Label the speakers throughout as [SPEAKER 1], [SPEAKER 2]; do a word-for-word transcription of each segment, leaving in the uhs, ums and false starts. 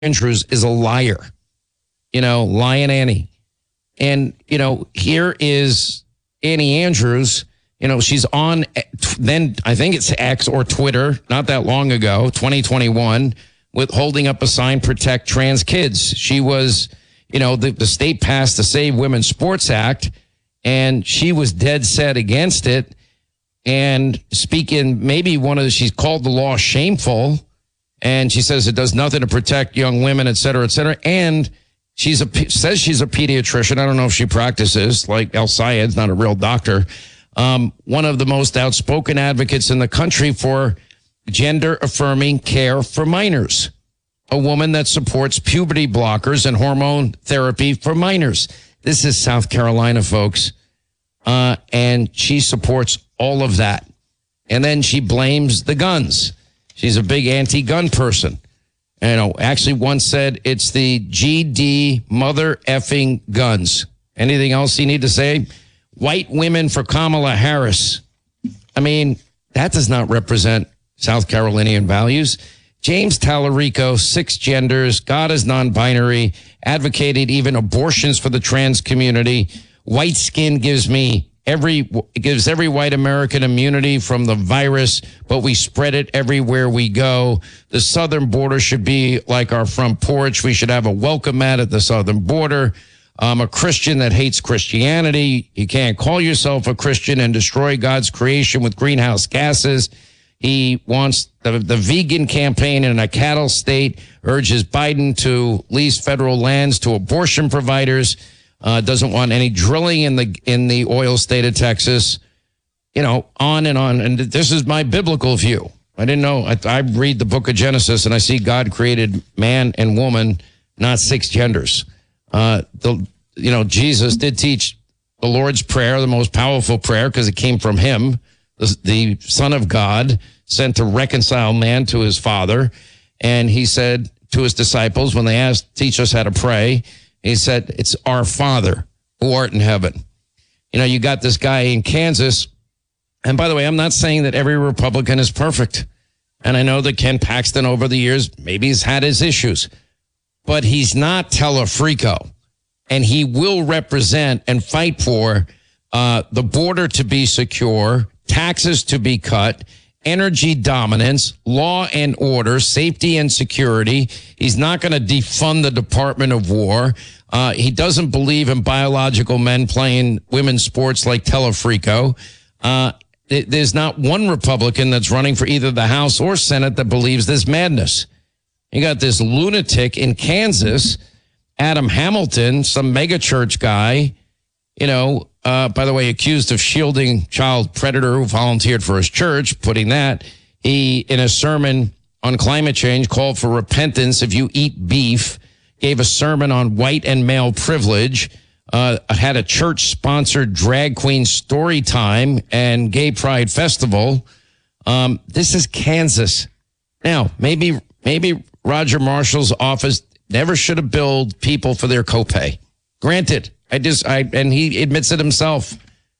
[SPEAKER 1] Andrews is a liar. You know, lying Annie. And, you know, here is Annie Andrews. You know, she's on then, I think it's X or Twitter, not that long ago, twenty twenty-one, with holding up a sign, protect trans kids. She was, you know, the, the state passed the Save Women's Sports Act, and she was dead set against it. And speaking, maybe one of the, she's called the law shameful, and she says it does nothing to protect young women, et cetera, et cetera. And she's a, says she's a pediatrician. I don't know if she practices, like El Sayed's not a real doctor. Um, one of the most outspoken advocates in the country for gender affirming care for minors. A woman that supports puberty blockers and hormone therapy for minors. This is South Carolina, folks. Uh, and she supports all of that. And then she blames the guns. She's a big anti-gun person. You know, actually once said it's the G D mother effing guns. Anything else you need to say? White women for Kamala Harris. I mean, that does not represent South Carolinian values. James Tallarico, six genders, God is non-binary, advocated even abortions for the trans community. White skin gives me every, gives every white American immunity from the virus, but we spread it everywhere we go. The southern border should be like our front porch. We should have a welcome mat at the southern border. I'm a Christian that hates Christianity. You can't call yourself a Christian and destroy God's creation with greenhouse gases. He wants the, the vegan campaign in a cattle state, urges Biden to lease federal lands to abortion providers, uh, doesn't want any drilling in the in the oil state of Texas, you know, on and on. And this is my biblical view. I didn't know. I, I read the book of Genesis and I see God created man and woman, not six genders. Uh, the, you know, Jesus did teach the Lord's Prayer, the most powerful prayer, because it came from him, the, the Son of God, sent to reconcile man to his Father. And he said to his disciples, when they asked, teach us how to pray, he said, it's our Father who art in heaven. You know, you got this guy in Kansas. And by the way, I'm not saying that every Republican is perfect. And I know that Ken Paxton over the years, maybe he's had his issues. But he's not Telefrico, and he will represent and fight for uh, the border to be secure, taxes to be cut, energy dominance, law and order, safety and security. He's not going to defund the Department of War. Uh, he doesn't believe in biological men playing women's sports like Telefrico. Uh, th- there's not one Republican that's running for either the House or Senate that believes this madness. You got this lunatic in Kansas, Adam Hamilton, some megachurch guy, you know, uh, by the way, accused of shielding child predator who volunteered for his church, putting that. He, in a sermon on climate change, called for repentance if you eat beef, gave a sermon on white and male privilege, uh, had a church-sponsored drag queen story time and gay pride festival. Um, this is Kansas. Now, maybe, maybe Roger Marshall's office never should have billed people for their copay. Granted, I just, I, and he admits it himself.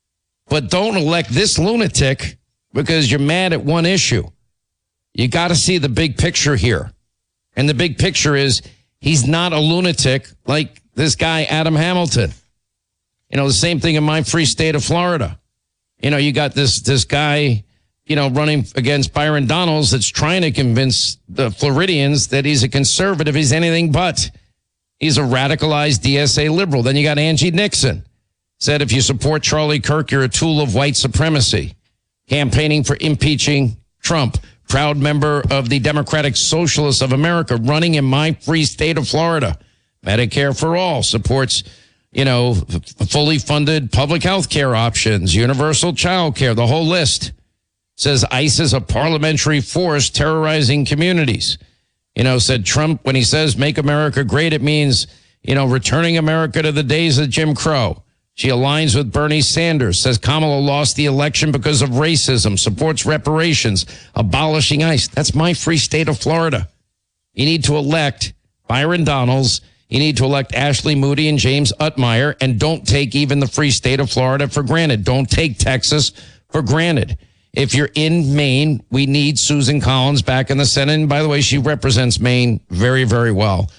[SPEAKER 1] But don't elect this lunatic because you're mad at one issue. You got to see the big picture here. And the big picture is he's not a lunatic like this guy, Adam Hamilton. You know, the same thing in my free state of Florida. You know, you got this, this guy, you know, running against Byron Donalds that's trying to convince the Floridians that he's a conservative. He's anything but. He's a radicalized D S A liberal. Then you got Angie Nixon. Said if you support Charlie Kirk, you're a tool of white supremacy. Campaigning for impeaching Trump. Proud member of the Democratic Socialists of America, running in my free state of Florida. Medicare for all. Supports, you know, f- fully funded public health care options. Universal child care. The whole list. Says ICE is a parliamentary force terrorizing communities. You know, said Trump, when he says make America great, it means, you know, returning America to the days of Jim Crow. She aligns with Bernie Sanders, says Kamala lost the election because of racism, supports reparations, abolishing ICE. That's my free state of Florida. You need to elect Byron Donalds. You need to elect Ashley Moody and James Utmeyer, and don't take even the free state of Florida for granted. Don't take Texas for granted. If you're in Maine, we need Susan Collins back in the Senate. And by the way, she represents Maine very, very well.